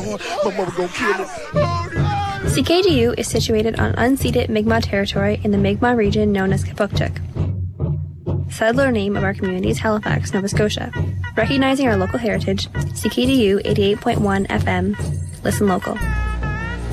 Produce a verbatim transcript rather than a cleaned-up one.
My mama gonna kill me. C K D U is situated on unceded Mi'kmaq territory in the Mi'kmaq region known as Kapukchuk. Settler name of our community is Halifax, Nova Scotia. Recognizing our local heritage, C K D U eighty-eight point one F M. Listen local.